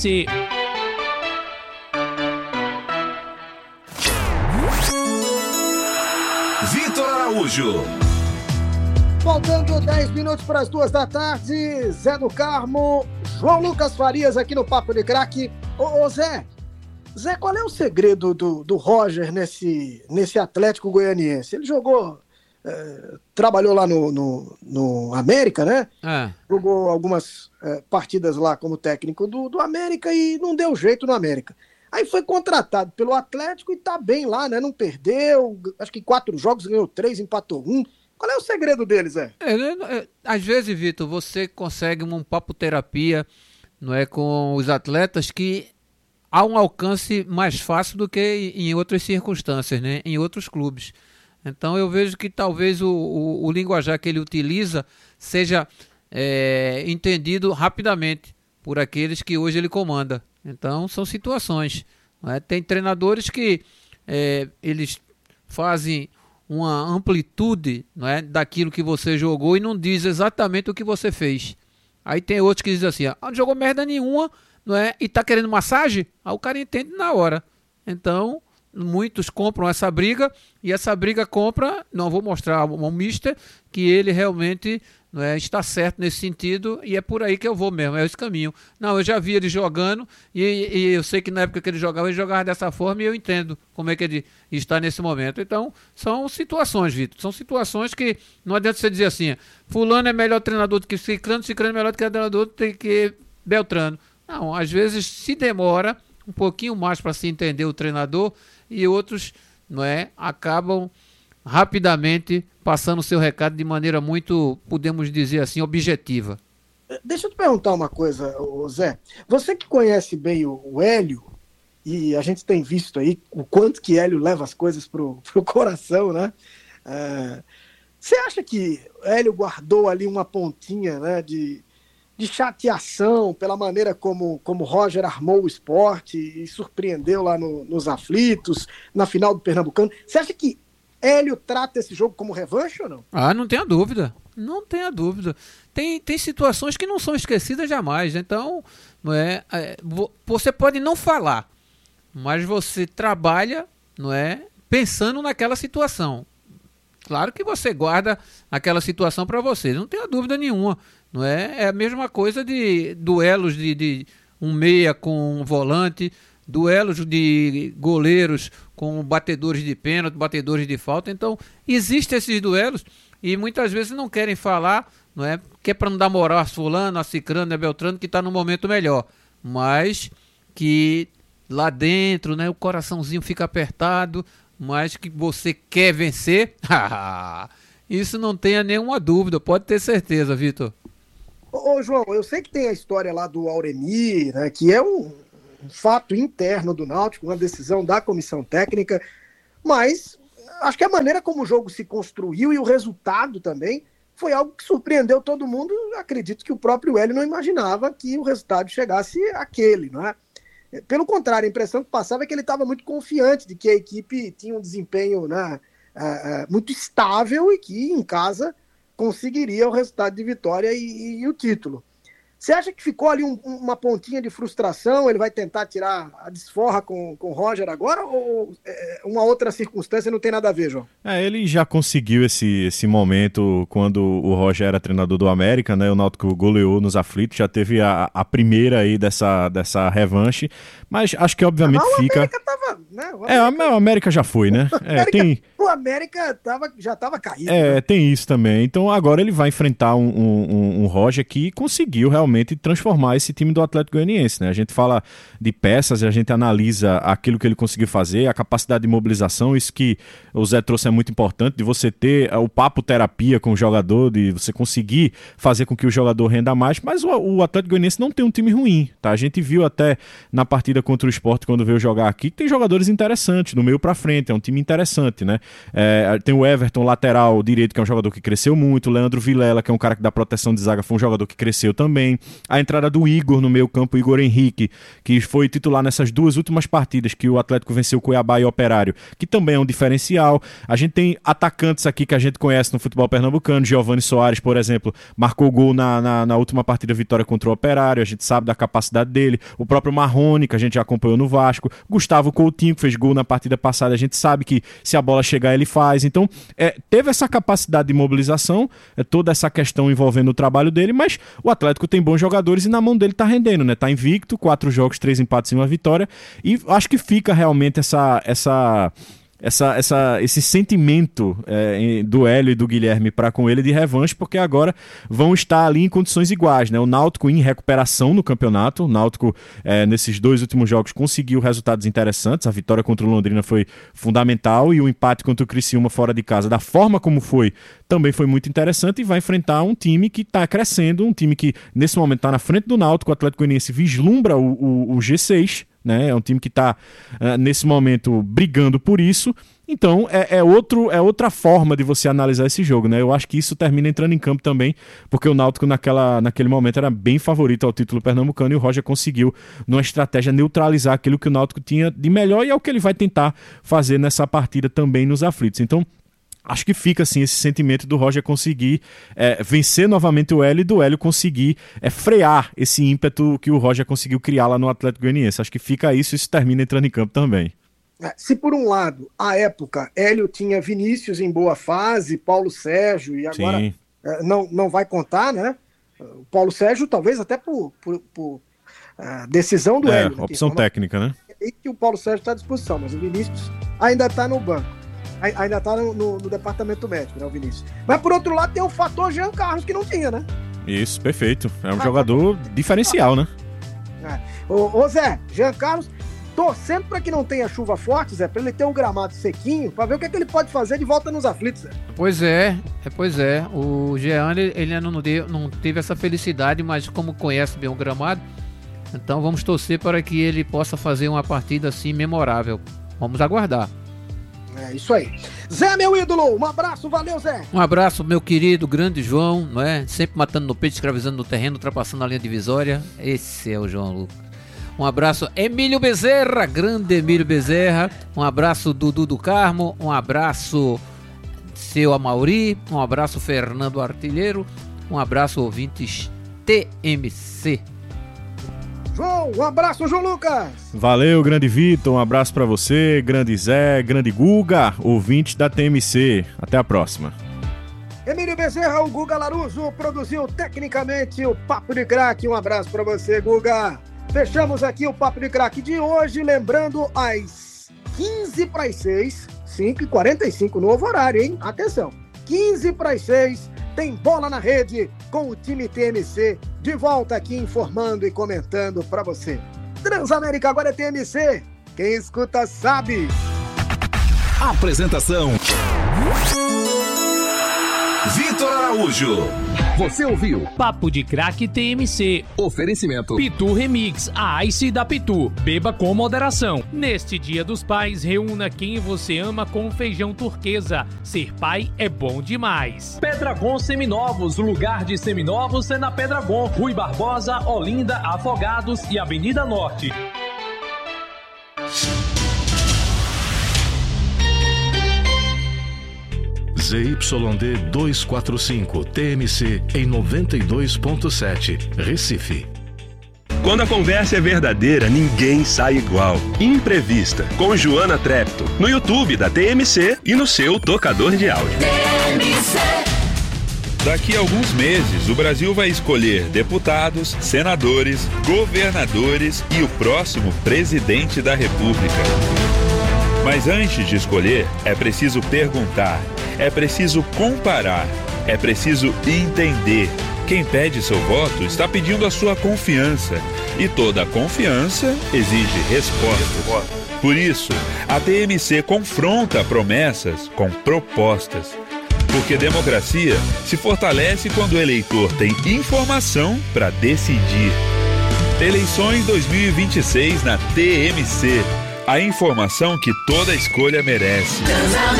Sim. Vitor Araújo. Faltando 10 minutos para as 14h, Zé do Carmo, João Lucas Farias aqui no Papo de Craque. Ô Zé, qual é o segredo do Roger nesse Atlético Goianiense? Ele jogou, trabalhou lá no América, né? Jogou algumas partidas lá como técnico do América e não deu jeito no América. Aí foi contratado pelo Atlético e tá bem lá, né? Não perdeu, acho que 4 jogos, ganhou 3, empatou 1. Qual é o segredo deles, Zé? Às vezes, Vitor, você consegue um papo terapia, não é, com os atletas que há um alcance mais fácil do que em outras circunstâncias, né? Em outros clubes. Então eu vejo que talvez o linguajar que ele utiliza seja entendido rapidamente por aqueles que hoje ele comanda. Então são situações. Não é? Tem treinadores que eles fazem uma amplitude, não é, daquilo que você jogou e não diz exatamente o que você fez. Aí tem outros que dizem assim, não jogou merda nenhuma, não é, e tá querendo massagem? Aí o cara entende na hora. Então, muitos compram essa briga, e essa briga compra, não vou mostrar ao mister que ele realmente não é, está certo nesse sentido, e é por aí que eu vou mesmo, é esse caminho. Não, eu já vi ele jogando, e eu sei que na época que ele jogava dessa forma, e eu entendo como é que ele está nesse momento. Então, são situações, Vitor, são situações que não adianta você dizer assim, fulano é melhor treinador do que Cicrano é melhor do que treinador do que Beltrano. Não, às vezes se demora um pouquinho mais para se entender o treinador, e outros, não é, acabam rapidamente passando o seu recado de maneira muito, podemos dizer assim, objetiva. Deixa eu te perguntar uma coisa, Zé. Você que conhece bem o Hélio, e a gente tem visto aí o quanto que Hélio leva as coisas pro coração, né? Você acha que Hélio guardou ali uma pontinha, né, de chateação pela maneira como Roger armou o esporte e surpreendeu lá nos aflitos, na final do Pernambucano? Você acha que Hélio trata esse jogo como revanche ou não? Não tenha dúvida. Não tenha dúvida. Tem situações que não são esquecidas jamais. Então, não é, você pode não falar, mas você trabalha, não é, pensando naquela situação. Claro que você guarda aquela situação para você, não tenha dúvida nenhuma. Não é? É a mesma coisa de duelos de um meia com um volante, duelos de goleiros com batedores de pênalti, batedores de falta. Então, existem esses duelos e muitas vezes não querem falar, não é? Que é para não dar moral a fulano, a cicrano, a beltrano, que está no momento melhor. Mas que lá dentro, né, o coraçãozinho fica apertado, mas que você quer vencer, isso não tenha nenhuma dúvida, pode ter certeza, Vitor. Ô João, eu sei que tem a história lá do Auremir, né, que é um fato interno do Náutico, uma decisão da comissão técnica, mas acho que a maneira como o jogo se construiu e o resultado também foi algo que surpreendeu todo mundo. Acredito que o próprio Hélio não imaginava que o resultado chegasse àquele, não é? Pelo contrário, a impressão que passava é que ele estava muito confiante de que a equipe tinha um desempenho, né, muito estável e que em casa conseguiria o resultado de vitória e o título. Você acha que ficou ali uma pontinha de frustração? Ele vai tentar tirar a desforra com o Roger agora? Ou uma outra circunstância não tem nada a ver, João? Ele já conseguiu esse momento quando o Roger era treinador do América, né? O Náutico goleou nos aflitos, já teve a primeira aí dessa revanche, mas acho que obviamente fica... América tava, né? O América já foi, né? O América já estava caído. Né? Tem isso também. Então agora ele vai enfrentar um Roger que conseguiu realmente transformar esse time do Atlético Goianiense, né? A gente fala de peças e a gente analisa aquilo que ele conseguiu fazer, a capacidade de mobilização, isso que o Zé trouxe é muito importante, de você ter o papo terapia com o jogador, de você conseguir fazer com que o jogador renda mais, mas o Atlético Goianiense não tem um time ruim, tá? A gente viu até na partida contra o Sport, quando veio jogar aqui, que tem jogadores jogadores interessantes, do meio pra frente, é um time interessante, né? Tem o Everton, lateral direito, que é um jogador que cresceu muito, o Leandro Vilela, que é um cara que dá proteção de zaga, foi um jogador que cresceu também, a entrada do Igor no meio campo, Igor Henrique, que foi titular nessas 2 últimas partidas, que o Atlético venceu o Cuiabá e o Operário, que também é um diferencial. A gente tem atacantes aqui que a gente conhece no futebol pernambucano, Giovani Soares, por exemplo, marcou gol na última partida, vitória contra o Operário, a gente sabe da capacidade dele, o próprio Marrone, que a gente já acompanhou no Vasco, Gustavo Coutinho, que fez gol na partida passada, a gente sabe que se a bola chegar ele faz, então teve essa capacidade de mobilização, toda essa questão envolvendo o trabalho dele, mas o Atlético tem bons jogadores e na mão dele tá rendendo, né? Tá invicto, 4 jogos, 3 empates e 1 vitória, e acho que fica realmente esse sentimento do Hélio e do Guilherme para com ele de revanche, porque agora vão estar ali em condições iguais, né? O Náutico em recuperação no campeonato, o Náutico nesses 2 últimos jogos conseguiu resultados interessantes, a vitória contra o Londrina foi fundamental e o empate contra o Criciúma fora de casa, da forma como foi, também foi muito interessante, e vai enfrentar um time que está crescendo, um time que nesse momento está na frente do Náutico, o Atlético Goianiense vislumbra o G6, né? É um time que está nesse momento brigando por isso, então é outra forma de você analisar esse jogo, né? Eu acho que isso termina entrando em campo também, porque o Náutico naquele momento era bem favorito ao título pernambucano e o Roger conseguiu, numa estratégia, neutralizar aquilo que o Náutico tinha de melhor, e é o que ele vai tentar fazer nessa partida também nos aflitos. Então acho que fica assim esse sentimento do Roger conseguir vencer novamente o Hélio, e do Hélio conseguir frear esse ímpeto que o Roger conseguiu criar lá no Atlético Goianiense. Acho que fica isso termina entrando em campo também. Se por um lado, à época, Hélio tinha Vinícius em boa fase, Paulo Sérgio, e agora não vai contar, né? O Paulo Sérgio talvez até por decisão do Hélio. Opção técnica, né? E que o Paulo Sérgio está à disposição, mas o Vinícius ainda está no banco. Ainda está no departamento médico, né, o Vinícius. Mas, por outro lado, tem o fator Jean Carlos, que não tinha, né? Isso, perfeito. É um jogador diferencial, né? Ô Zé, Jean Carlos, torcendo para que não tenha chuva forte, Zé, para ele ter um gramado sequinho, para ver o que ele pode fazer de volta nos aflitos, Zé. Pois é. O Jean, ele não teve essa felicidade, mas como conhece bem o gramado, então vamos torcer para que ele possa fazer uma partida assim memorável. Vamos aguardar. É isso aí. Zé, meu ídolo, um abraço, valeu, Zé. Um abraço, meu querido, grande João, não é? Sempre matando no peito, escravizando no terreno, ultrapassando a linha divisória. Esse é o João Lucas. Um abraço, Emílio Bezerra, grande Emílio Bezerra. Um abraço, Dudu do Carmo. Um abraço, seu Amauri. Um abraço, Fernando Artilheiro. Um abraço, ouvintes TMC. João, um abraço, João Lucas. Valeu, grande Vitor, um abraço pra você, grande Zé, grande Guga, ouvintes da TMC. Até a próxima. Emílio Bezerra, o Guga Laruso, produziu tecnicamente o Papo de Craque. Um abraço pra você, Guga. Fechamos aqui o Papo de Craque de hoje, lembrando às 15:06, 5h45, novo horário, hein? Atenção, 15:06, tem Bola na Rede com o time TMC de volta aqui informando e comentando pra você. Transamérica agora é TMC, quem escuta sabe. Apresentação: Vitor Araújo. Você ouviu Papo de Craque TMC. Oferecimento Pitu Remix, a Ice da Pitu. Beba com moderação. Neste Dia dos Pais, reúna quem você ama com feijão turquesa. Ser pai é bom demais. Pedragon Seminovos, o lugar de seminovos é na Pedragon. Rui Barbosa, Olinda, Afogados e Avenida Norte. ZYD 245, TMC em 92.7, Recife. Quando a conversa é verdadeira, ninguém sai igual. Imprevista, com Joana Trepto, no YouTube da TMC e no seu tocador de áudio. TMC. Daqui a alguns meses, o Brasil vai escolher deputados, senadores, governadores e o próximo presidente da República. Mas antes de escolher, é preciso perguntar, é preciso comparar, é preciso entender. Quem pede seu voto está pedindo a sua confiança. E toda confiança exige respostas. Por isso, a TMC confronta promessas com propostas. Porque democracia se fortalece quando o eleitor tem informação para decidir. Eleições 2026 na TMC. A informação que toda escolha merece.